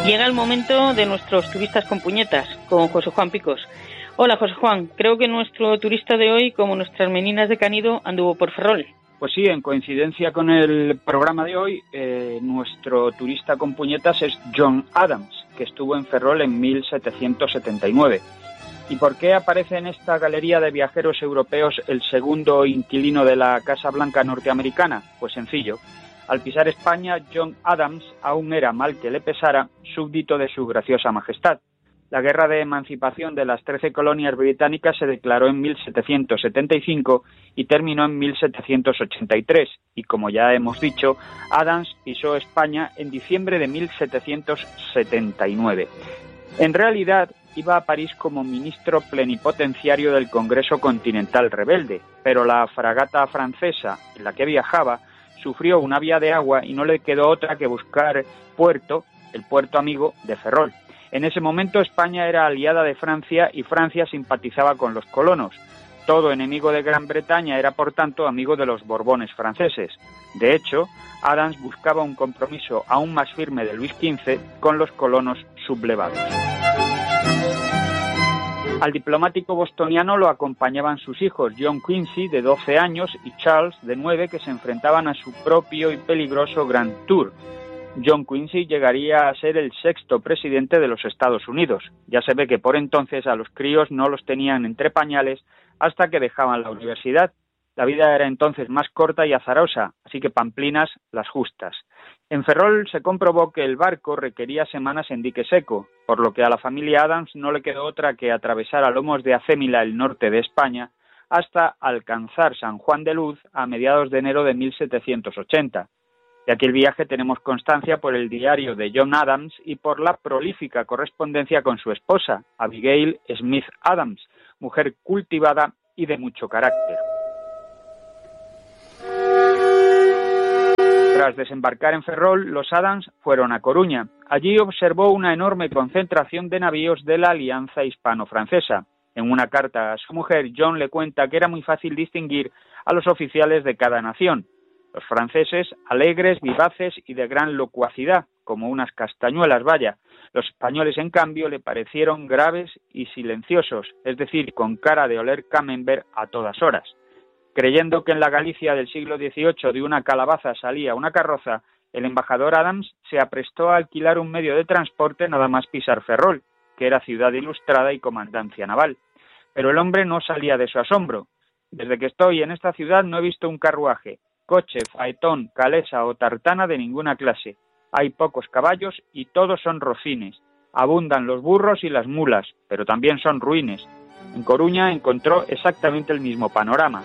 Llega el momento de nuestros turistas con puñetas, con José Juan Picos. Hola, José Juan. Creo que nuestro turista de hoy, como nuestras meninas de Canido, anduvo por Ferrol. Pues sí, en coincidencia con el programa de hoy, nuestro turista con puñetas es John Adams, que estuvo en Ferrol en 1779. ¿Y por qué aparece en esta galería de viajeros europeos el segundo inquilino de la Casa Blanca norteamericana? Pues sencillo. Al pisar España, John Adams aún era, mal que le pesara, súbdito de su graciosa majestad. La guerra de emancipación de las 13 colonias británicas se declaró en 1775 y terminó en 1783. Y como ya hemos dicho, Adams pisó España en diciembre de 1779. En realidad, iba a París como ministro plenipotenciario del Congreso Continental Rebelde, pero la fragata francesa en la que viajaba sufrió una vía de agua y no le quedó otra que buscar puerto, el puerto amigo de Ferrol. En ese momento España era aliada de Francia y Francia simpatizaba con los colonos. Todo enemigo de Gran Bretaña era, por tanto, amigo de los Borbones franceses. De hecho, Adams buscaba un compromiso aún más firme de Luis XV con los colonos sublevados. Al diplomático bostoniano lo acompañaban sus hijos, John Quincy, de 12 años, y Charles, de 9, que se enfrentaban a su propio y peligroso Grand Tour. John Quincy llegaría a ser el 6º presidente de los Estados Unidos. Ya se ve que por entonces a los críos no los tenían entre pañales hasta que dejaban la universidad. La vida era entonces más corta y azarosa, así que pamplinas las justas. En Ferrol se comprobó que el barco requería semanas en dique seco, por lo que a la familia Adams no le quedó otra que atravesar a lomos de acémila el norte de España hasta alcanzar San Juan de Luz a mediados de enero de 1780. De aquel viaje tenemos constancia por el diario de John Adams y por la prolífica correspondencia con su esposa, Abigail Smith Adams, mujer cultivada y de mucho carácter. Tras desembarcar en Ferrol, los Adams fueron a Coruña. Allí observó una enorme concentración de navíos de la Alianza Hispano-Francesa. En una carta a su mujer, John le cuenta que era muy fácil distinguir a los oficiales de cada nación. Los franceses, alegres, vivaces y de gran locuacidad, como unas castañuelas, vaya. Los españoles, en cambio, le parecieron graves y silenciosos, es decir, con cara de oler camembert a todas horas. Creyendo que en la Galicia del siglo XVIII de una calabaza salía una carroza, el embajador Adams se aprestó a alquilar un medio de transporte nada más pisar Ferrol, que era ciudad ilustrada y comandancia naval. Pero el hombre no salía de su asombro. Desde que estoy en esta ciudad no he visto un carruaje, coche, faetón, calesa o tartana de ninguna clase. Hay pocos caballos y todos son rocines. Abundan los burros y las mulas, pero también son ruines. En Coruña encontró exactamente el mismo panorama.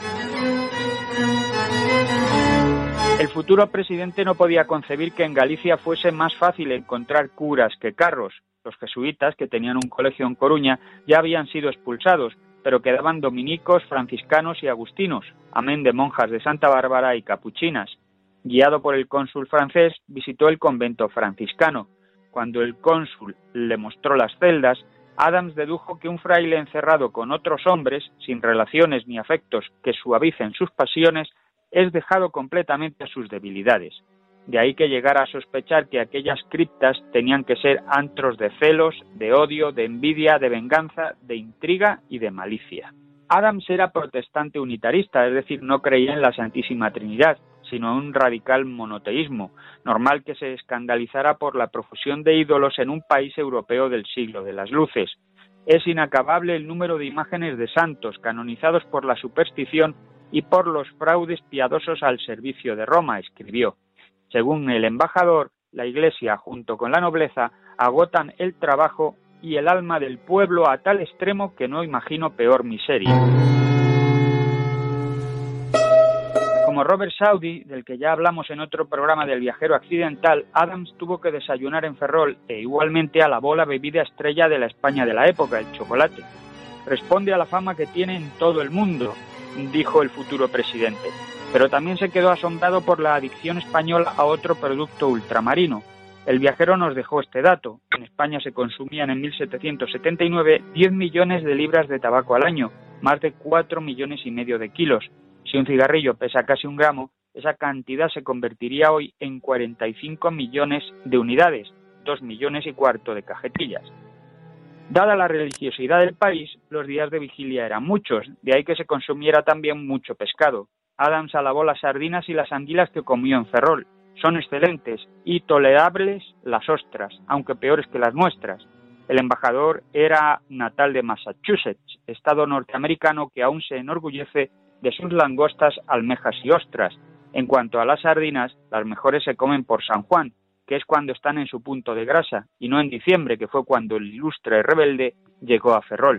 El futuro presidente no podía concebir que en Galicia fuese más fácil encontrar curas que carros. Los jesuitas, que tenían un colegio en Coruña, ya habían sido expulsados, pero quedaban dominicos, franciscanos y agustinos, amén de monjas de Santa Bárbara y capuchinas. Guiado por el cónsul francés, visitó el convento franciscano. Cuando el cónsul le mostró las celdas, Adams dedujo que un fraile encerrado con otros hombres, sin relaciones ni afectos que suavicen sus pasiones, es dejado completamente a sus debilidades. De ahí que llegara a sospechar que aquellas criptas tenían que ser antros de celos, de odio, de envidia, de venganza, de intriga y de malicia. Adams era protestante unitarista, es decir, no creía en la Santísima Trinidad, sino en un radical monoteísmo, normal que se escandalizara por la profusión de ídolos en un país europeo del siglo de las luces. Es inacabable el número de imágenes de santos canonizados por la superstición y por los fraudes piadosos al servicio de Roma, escribió. Según el embajador, la Iglesia, junto con la nobleza, agotan el trabajo y el alma del pueblo a tal extremo que no imagino peor miseria. Como Robert Saudi, del que ya hablamos en otro programa del viajero accidental, Adams tuvo que desayunar en Ferrol e igualmente alabó la bebida estrella de la España de la época, el chocolate. Responde a la fama que tiene en todo el mundo, dijo el futuro presidente, pero también se quedó asombrado por la adicción española a otro producto ultramarino. El viajero nos dejó este dato. En España se consumían en 1779 10 millones de libras de tabaco al año, más de 4,5 millones de kilos. Si un cigarrillo pesa casi 1 gramo, esa cantidad se convertiría hoy en 45 millones de unidades. 2,25 millones de cajetillas. Dada la religiosidad del país, los días de vigilia eran muchos, de ahí que se consumiera también mucho pescado. Adams alabó las sardinas y las anguilas que comió en Ferrol. Son excelentes y tolerables las ostras, aunque peores que las nuestras. El embajador era natal de Massachusetts, estado norteamericano que aún se enorgullece de sus langostas, almejas y ostras. En cuanto a las sardinas, las mejores se comen por San Juan, que es cuando están en su punto de grasa, y no en diciembre, que fue cuando el ilustre rebelde llegó a Ferrol.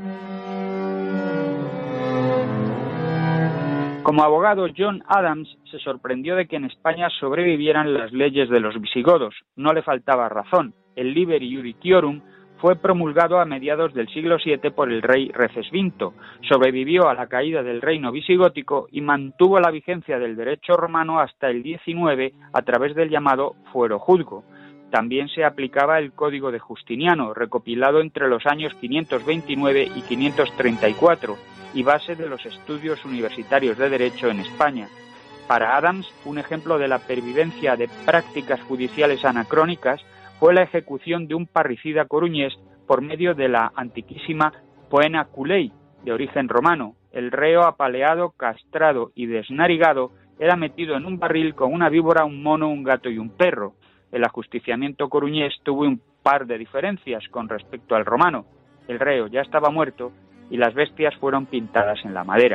Como abogado, John Adams se sorprendió de que en España sobrevivieran las leyes de los visigodos. No le faltaba razón. El Liber Iudiciorum fue promulgado a mediados del siglo VII por el rey Recesvinto, sobrevivió a la caída del reino visigótico y mantuvo la vigencia del derecho romano hasta el XIX a través del llamado Fuero Juzgo. También se aplicaba el Código de Justiniano, recopilado entre los años 529 y 534, y base de los estudios universitarios de Derecho en España. Para Adams, un ejemplo de la pervivencia de prácticas judiciales anacrónicas fue la ejecución de un parricida coruñés por medio de la antiquísima Poena Culei, de origen romano. El reo apaleado, castrado y desnarigado era metido en un barril con una víbora, un mono, un gato y un perro. El ajusticiamiento coruñés tuvo un par de diferencias con respecto al romano. El reo ya estaba muerto y las bestias fueron pintadas en la madera.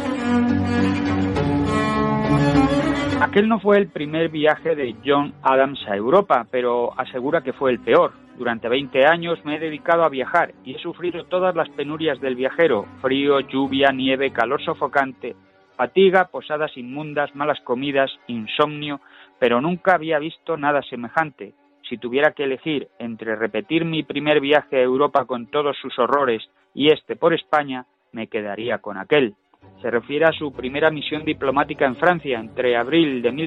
Aquel no fue el primer viaje de John Adams a Europa, pero asegura que fue el peor. Durante 20 años me he dedicado a viajar y he sufrido todas las penurias del viajero: frío, lluvia, nieve, calor sofocante, fatiga, posadas inmundas, malas comidas, insomnio, pero nunca había visto nada semejante. Si tuviera que elegir entre repetir mi primer viaje a Europa con todos sus horrores y este por España, me quedaría con aquel. Se refiere a su primera misión diplomática en Francia entre abril de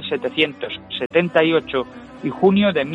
1778 y junio de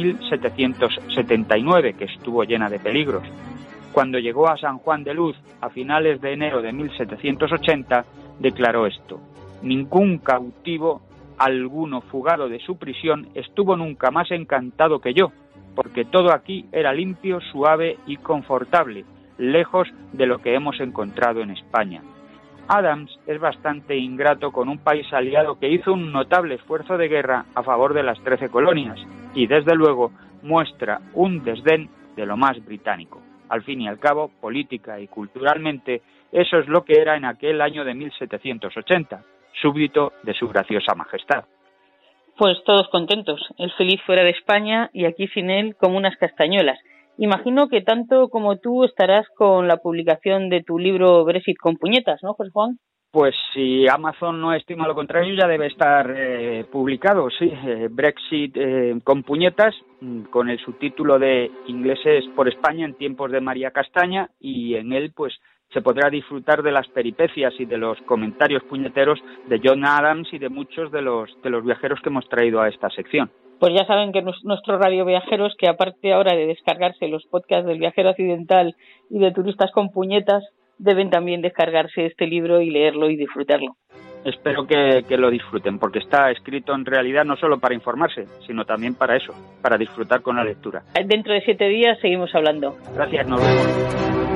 1779, que estuvo llena de peligros. Cuando llegó a San Juan de Luz a finales de enero de 1780, declaró esto: ningún cautivo alguno fugado de su prisión estuvo nunca más encantado que yo, porque todo aquí era limpio, suave y confortable, lejos de lo que hemos encontrado en España. Adams es bastante ingrato con un país aliado que hizo un notable esfuerzo de guerra a favor de las 13 colonias y, desde luego, muestra un desdén de lo más británico. Al fin y al cabo, política y culturalmente, eso es lo que era en aquel año de 1780, súbdito de su graciosa majestad. Pues todos contentos, él feliz fuera de España y aquí sin él como unas castañuelas. Imagino que tanto como tú estarás con la publicación de tu libro Brexit con puñetas, ¿no, José Juan? Pues si Amazon no estima lo contrario, ya debe estar publicado, sí, Brexit con puñetas, con el subtítulo de Ingleses por España en tiempos de María Castaña, y en él pues se podrá disfrutar de las peripecias y de los comentarios puñeteros de John Adams y de muchos de los viajeros que hemos traído a esta sección. Pues ya saben que nuestros radioviajeros, que aparte ahora de descargarse los podcasts del Viajero Occidental y de Turistas con Puñetas, deben también descargarse este libro y leerlo y disfrutarlo. Espero que lo disfruten, porque está escrito en realidad no solo para informarse, sino también para eso, para disfrutar con la lectura. Dentro de 7 días seguimos hablando. Gracias, nos vemos.